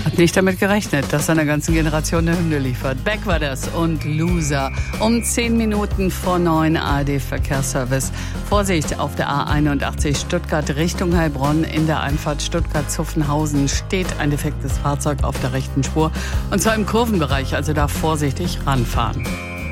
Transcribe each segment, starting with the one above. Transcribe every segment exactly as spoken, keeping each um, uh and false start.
Hat nicht damit gerechnet, dass er einer ganzen Generation eine Hymne liefert. Beck war das und Loser. Um zehn Minuten vor neun A R D-Verkehrsservice. Vorsicht auf der A einundachtzig Stuttgart Richtung Heilbronn. In der Einfahrt Stuttgart-Zuffenhausen steht ein defektes Fahrzeug auf der rechten Spur. Und zwar im Kurvenbereich, also da vorsichtig ranfahren.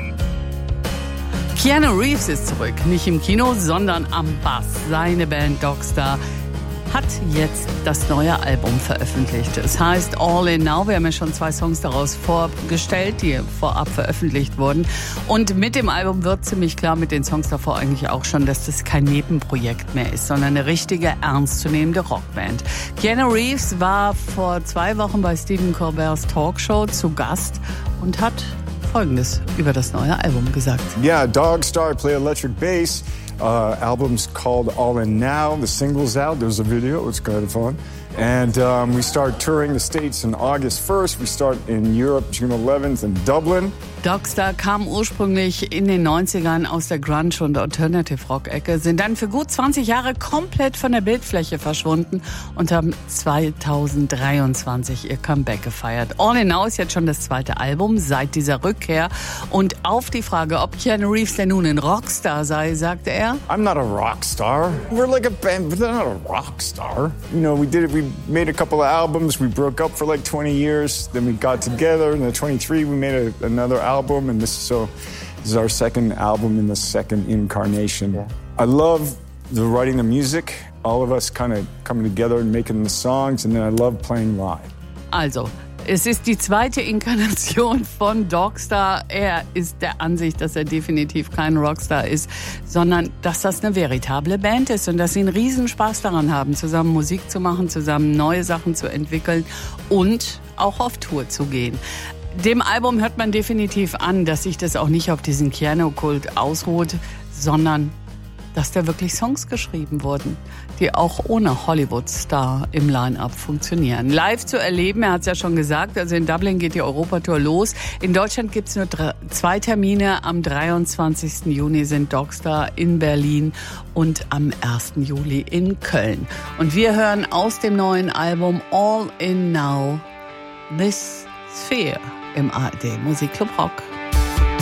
Keanu Reeves ist zurück. Nicht im Kino, sondern am Bass. Seine Band Dogstar hat jetzt das neue Album veröffentlicht. Es heißt All In Now. Wir haben ja schon zwei Songs daraus vorgestellt, die vorab veröffentlicht wurden. Und mit dem Album wird ziemlich klar, mit den Songs davor eigentlich auch schon, dass das kein Nebenprojekt mehr ist, sondern eine richtige, ernstzunehmende Rockband. Keanu Reeves war vor zwei Wochen bei Stephen Colbert's Talkshow zu Gast und hat Folgendes über das neue Album gesagt. Yeah, Dogstar play electric bass. Uh, album's called All In Now. The single's out. There's a video. It's kind of fun. And um, we start touring the States on August first. We start in Europe June eleventh in Dublin. Dogstar kam ursprünglich in den neunzigern aus der Grunge- und Alternative-Rock-Ecke, sind dann für gut zwanzig Jahre komplett von der Bildfläche verschwunden und haben zweitausenddreiundzwanzig ihr Comeback gefeiert. All In Now ist jetzt schon das zweite Album seit dieser Rückkehr. Und auf die Frage, ob Keanu Reeves denn nun ein Rockstar sei, sagte er: I'm not a rockstar. We're like a band, but they're not a rockstar. You know, we did it. We made a couple of albums. We broke up for like twenty years. Then we got together. And at twenty-three, we made a, another album. album and this so this is our second album in the second incarnation. Yeah. I love the writing the music, all of us kind of coming together and making the songs, and then I love playing live. Also, es ist die zweite Inkarnation von Dogstar. Er ist der Ansicht, dass er definitiv kein Rockstar ist, sondern dass das eine veritable Band ist und dass sie einen Riesenspaß daran haben, zusammen Musik zu machen, zusammen neue Sachen zu entwickeln und auch auf Tour zu gehen. Dem Album hört man definitiv an, dass sich das auch nicht auf diesen Keanu-Kult ausruht, sondern dass da wirklich Songs geschrieben wurden, die auch ohne Hollywood-Star im Line-Up funktionieren. Live zu erleben, er hat es ja schon gesagt, also in Dublin geht die Europatour los. In Deutschland gibt es nur drei, zwei Termine. Am dreiundzwanzigsten Juni sind Dogstar in Berlin und am ersten Juli in Köln. Und wir hören aus dem neuen Album All In Now This Sphere im A R D Musikclub Rock.